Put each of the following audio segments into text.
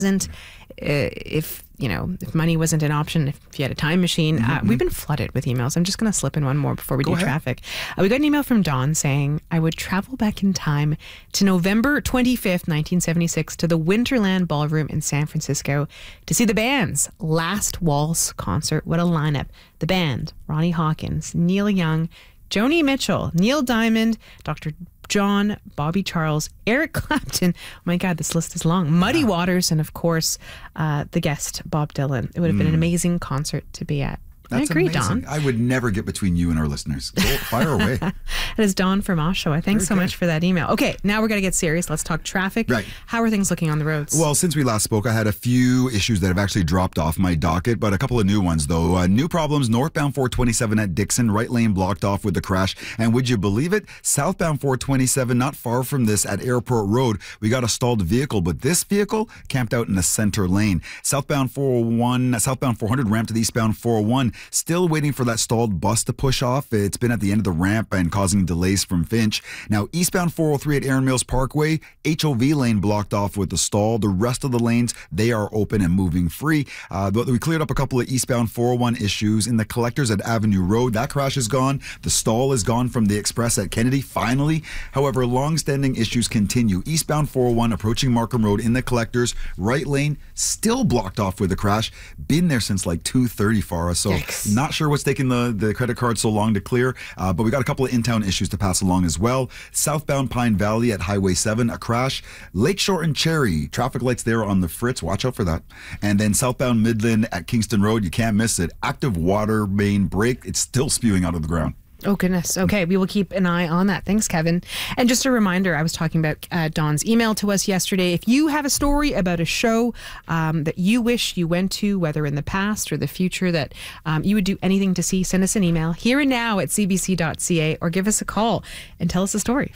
if money wasn't an option, if you had a time machine, we've been flooded with emails. I'm just going to slip in one more before we do traffic. We got an email from Dawn saying, I would travel back in time to November 25th, 1976 to the Winterland Ballroom in San Francisco to see the band's Last Waltz concert. What a lineup. The band, Ronnie Hawkins, Neil Young, Joni Mitchell, Neil Diamond, Dr. John, Bobby Charles, Eric Clapton. Oh my God, this list is long. Muddy Waters, and of course, the guest, Bob Dylan. It would have been an amazing concert to be at. That's I agree, amazing. Dawn. I would never get between you and our listeners. Go, fire away. That is Dawn from Oshawa. Thanks so much for that email. Okay, now we're going to get serious. Let's talk traffic. Right. How are things looking on the roads? Well, since we last spoke, I had a few issues that have actually dropped off my docket, but a couple of new ones, though. New problems, northbound 427 at Dixon, right lane blocked off with the crash. And would you believe it? Southbound 427, not far from this at Airport Road, we got a stalled vehicle, but this vehicle camped out in the center lane. Southbound 400 ramp to the eastbound 401, still waiting for that stalled bus to push off. It's been at the end of the ramp and causing delays from Finch. Now, eastbound 403 at Erin Mills Parkway, HOV lane blocked off with the stall. The rest of the lanes, they are open and moving free. But we cleared up a couple of eastbound 401 issues in the collectors at Avenue Road. That crash is gone. The stall is gone from the express at Kennedy, finally. However, long-standing issues continue. Eastbound 401 approaching Markham Road in the collectors, right lane, still blocked off with a crash. Been there since like 2:30 for us. So not sure what's taking the credit card so long to clear, but we got a couple of in-town issues to pass along as well. Southbound Pine Valley at Highway 7, a crash. Lakeshore and Cherry, traffic lights there on the fritz. Watch out for that. And then southbound Midland at Kingston Road, you can't miss it. Active water main break. It's still spewing out of the ground. Oh, goodness. Okay, we will keep an eye on that. Thanks, Kevin. And just a reminder, I was talking about Dawn's email to us yesterday. If you have a story about a show that you wish you went to, whether in the past or the future, that you would do anything to see, send us an email here and now at cbc.ca or give us a call and tell us a story.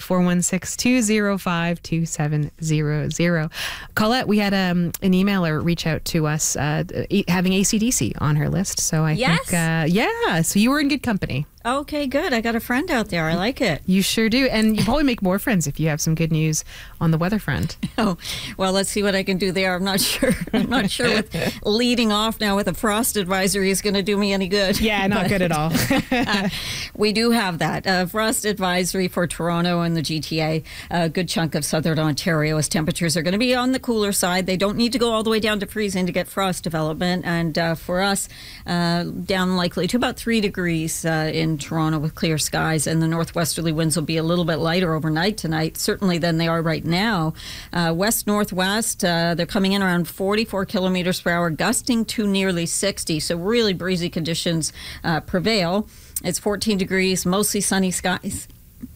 416-205-2700. Colette, we had an emailer reach out to us having AC/DC on her list. So I think, so you were in good company. Okay, good. I got a friend out there. I like it. You sure do. And you probably make more friends if you have some good news on the weather front. Oh, well, let's see what I can do there. I'm not sure. I'm not sure with leading off now with a frost advisory is going to do me any good. Yeah, not good at all. We do have that. Frost advisory for Toronto and the GTA. A good chunk of southern Ontario as temperatures are going to be on the cooler side. They don't need to go all the way down to freezing to get frost development. And for us, down likely to about 3 degrees in Toronto with clear skies, and the northwesterly winds will be a little bit lighter overnight tonight, certainly than they are right now. West-northwest, they're coming in around 44 kilometers per hour, gusting to nearly 60, so really breezy conditions prevail. It's 14 degrees, mostly sunny skies.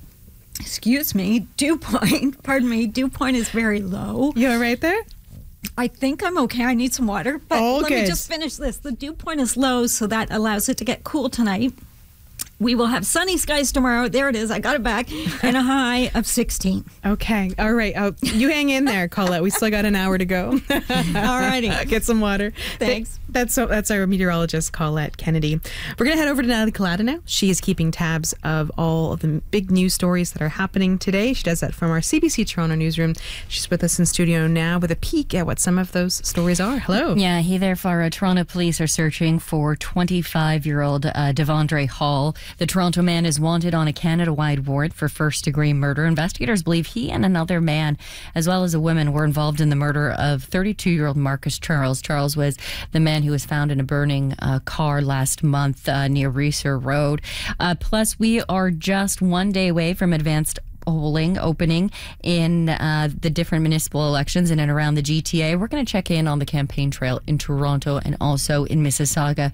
Excuse me, dew point is very low. You all right there? I think I'm okay. I need some water, but let me just finish this. The dew point is low, so that allows it to get cool tonight. We will have sunny skies tomorrow. There it is. I got it back. And a high of 16. Okay. All right. You hang in there, Colette. We still got an hour to go. All righty. Get some water. Thanks. That's our meteorologist, Colette Kennedy. We're going to head over to Natalie Collada now. She is keeping tabs of all of the big news stories that are happening today. She does that from our CBC Toronto newsroom. She's with us in studio now with a peek at what some of those stories are. Hello. Yeah, hey there, Farah. Toronto police are searching for 25-year-old Devondre Hall. The Toronto man is wanted on a Canada-wide warrant for first-degree murder. Investigators believe he and another man, as well as a woman, were involved in the murder of 32-year-old Marcus Charles. Charles was the man who was found in a burning car last month near Reeser Road. Plus, we are just one day away from advanced polling opening in the different municipal elections in and around the GTA. We're going to check in on the campaign trail in Toronto and also in Mississauga.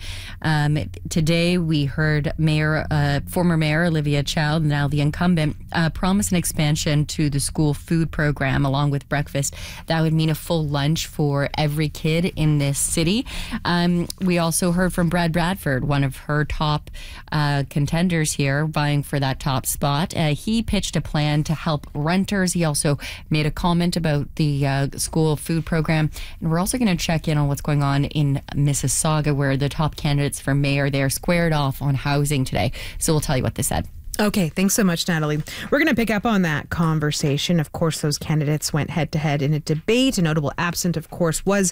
Today we heard former Mayor Olivia Chow, now the incumbent, promise an expansion to the school food program along with breakfast. That would mean a full lunch for every kid in this city. We also heard from Brad Bradford, one of her top contenders here, vying for that top spot. He pitched a plan to help renters. He also made a comment about the school food program. And we're also going to check in on what's going on in Mississauga, where the top candidates for mayor there squared off on housing today. So we'll tell you what they said. Okay, thanks so much, Natalie. We're going to pick up on that conversation. Of course, those candidates went head-to-head in a debate. A notable absent, of course, was